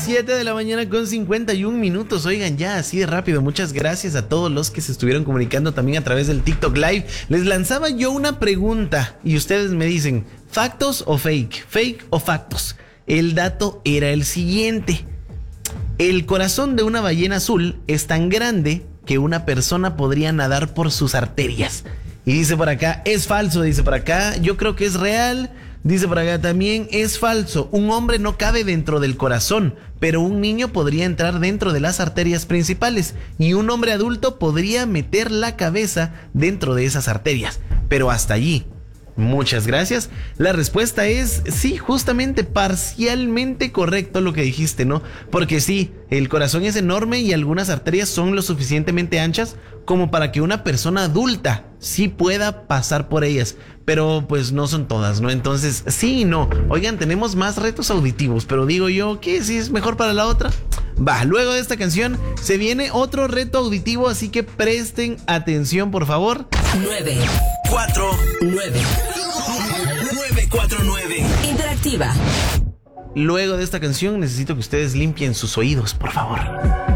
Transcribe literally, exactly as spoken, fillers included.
siete de la mañana con cincuenta y un minutos. Oigan, ya así de rápido. Muchas gracias a todos los que se estuvieron comunicando también a través del TikTok Live. Les lanzaba yo una pregunta y ustedes me dicen, ¿factos o fake? ¿Fake o factos? El dato era el siguiente. El corazón de una ballena azul es tan grande que una persona podría nadar por sus arterias. Y dice por acá, es falso, dice por acá, yo creo que es real. Dice por acá también, es falso. Un hombre no cabe dentro del corazón, pero un niño podría entrar dentro de las arterias principales y un hombre adulto podría meter la cabeza dentro de esas arterias. Pero hasta allí. Muchas gracias. La respuesta es sí, justamente parcialmente correcto lo que dijiste, ¿no? Porque sí, el corazón es enorme y algunas arterias son lo suficientemente anchas como para que una persona adulta sí pueda pasar por ellas, pero pues no son todas, ¿no? Entonces, sí y no. Oigan, tenemos más retos auditivos, pero digo yo, ¿qué? ¿Si es mejor para la otra? Va, luego de esta canción se viene otro reto auditivo, así que presten atención, por favor. nueve cuatro nueve nueve cuatro nueve Interactiva. Luego de esta canción necesito que ustedes limpien sus oídos, por favor.